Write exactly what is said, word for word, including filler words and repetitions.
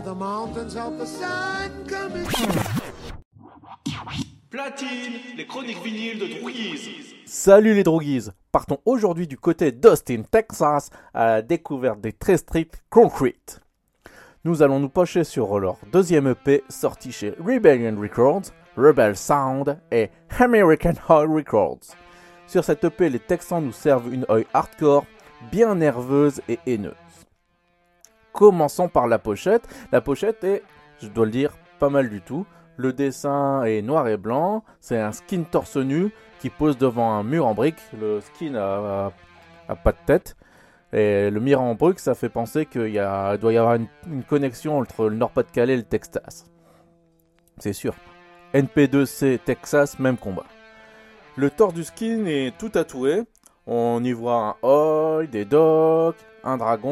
the mountains of the sun coming. Platine, les chroniques vinyles de Droguise. Salut les droguises. Partons aujourd'hui du côté d'Austin, Texas, à la découverte des Tree Street Concrete. Nous allons nous pencher sur leur deuxième E P sorti chez Rebellion Records, Rebel Sound et American Oi Records. Sur cette E P, les Texans nous servent une oi hardcore, bien nerveuse et haineuse. Commençons par la pochette. La pochette est, je dois le dire, pas mal du tout. Le dessin est noir et blanc, c'est un skin torse nu qui pose devant un mur en briques. Le skin a, a, a pas de tête. Et le mur en briques, ça fait penser qu'il y a, doit y avoir une, une connexion entre le Nord-Pas-de-Calais et le Texas. C'est sûr. N P deux C Texas, même combat. Le torse du skin est tout tatoué. On y voit un oi, des docks, un dragon.